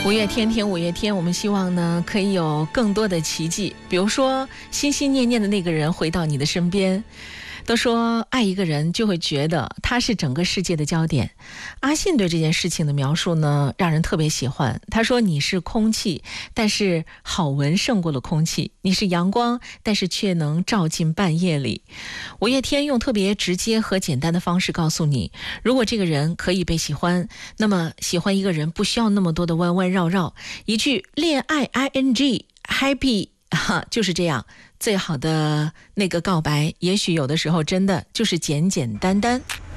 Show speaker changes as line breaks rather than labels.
五月天，五月天，我们希望呢可以有更多的奇迹，比如说心心念念的那个人回到你的身边。都说爱一个人就会觉得他是整个世界的焦点。阿信对这件事情的描述呢，让人特别喜欢。他说你是空气，但是好闻胜过了空气；你是阳光，但是却能照进半夜里。五月天用特别直接和简单的方式告诉你，如果这个人可以被喜欢，那么喜欢一个人不需要那么多的弯弯绕绕，一句恋爱 ing happy 就是这样。最好的那个告白，也许有的时候真的就是简简单单。